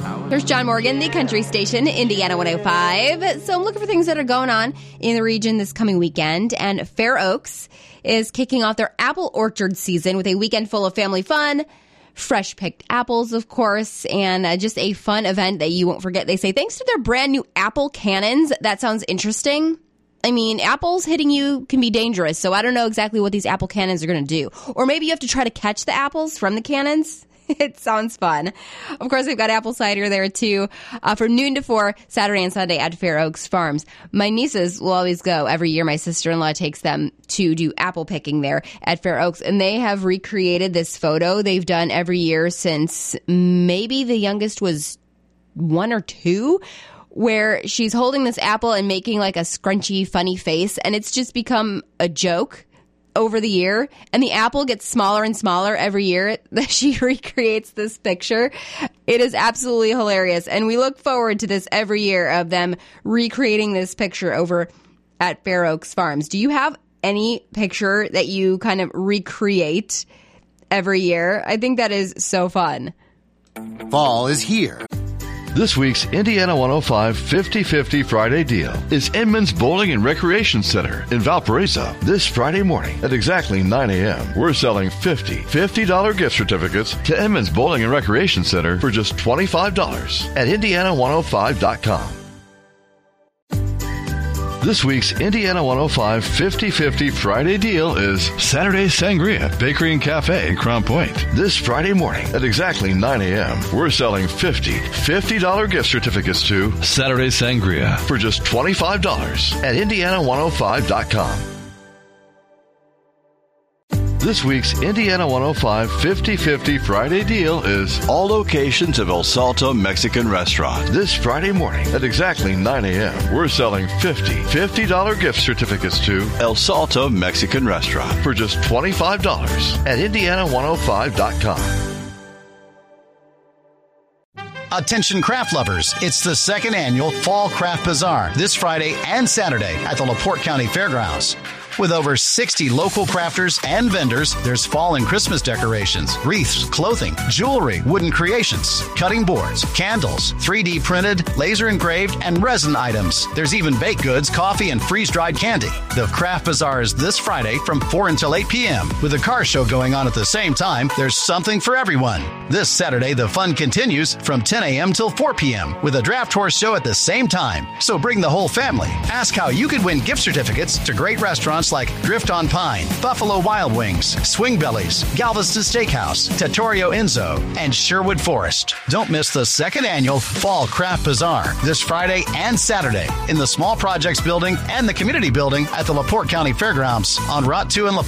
Here's John Morgan, the country station, Indiana 105. So I'm looking for things that are going on in the region this coming weekend. And Fair Oaks is kicking off their apple orchard season with a weekend full of family fun, fresh picked apples, of course, and just a fun event that you won't forget. They say thanks to their brand new apple cannons. That sounds interesting. I mean, apples hitting you can be dangerous, so I don't know exactly what these apple cannons are going to do. Or maybe you have to try to catch the apples from the cannons. It sounds fun. Of course, they've got apple cider there, too, from noon to 4, Saturday and Sunday at Fair Oaks Farms. My nieces will always go every year. My sister-in-law takes them to do apple picking there at Fair Oaks, and they have recreated this photo they've done every year since maybe the youngest was 1 or 2, where she's holding this apple and making like a scrunchy, funny face, and it's just become a joke over the year, and the apple gets smaller and smaller every year that she recreates this picture. It is absolutely hilarious, and we look forward to this every year of them recreating this picture over at Fair Oaks Farms. Do you have any picture that you kind of recreate every year? I think that is so fun. Fall is here. This week's Indiana 105 50-50 Friday deal is Inman's Bowling and Recreation Center in Valparaiso. This Friday morning at exactly 9 a.m., we're selling $50 gift certificates to Inman's Bowling and Recreation Center for just $25 at Indiana105.com. This week's Indiana 105 50-50 Friday deal is Saturday Sangria Bakery and Cafe in Crown Point. This Friday morning at exactly 9 a.m., we're selling $50 gift certificates to Saturday Sangria for just $25 at Indiana105.com. This week's Indiana 105 50-50 Friday deal is all locations of El Salto Mexican Restaurant. This Friday morning at exactly 9 a.m., we're selling $50 gift certificates to El Salto Mexican Restaurant for just $25 at Indiana105.com. Attention craft lovers, it's the second annual Fall Craft Bazaar this Friday and Saturday at the LaPorte County Fairgrounds. With over 60 local crafters and vendors, there's fall and Christmas decorations, wreaths, clothing, jewelry, wooden creations, cutting boards, candles, 3D printed, laser engraved, and resin items. There's even baked goods, coffee, and freeze-dried candy. The Craft Bazaar is this Friday from 4 until 8 p.m. With a car show going on at the same time, there's something for everyone. This Saturday, the fun continues from 10 a.m. till 4 p.m. with a draft horse show at the same time. So bring the whole family. Ask how you could win gift certificates to great restaurants like Drift on Pine, Buffalo Wild Wings, Swing Bellies, Galveston Steakhouse, Trattoria Enzo, and Sherwood Forest. Don't miss the second annual Fall Craft Bazaar this Friday and Saturday in the Small Projects Building and the Community Building at the LaPorte County Fairgrounds on Route 2 in LaPorte.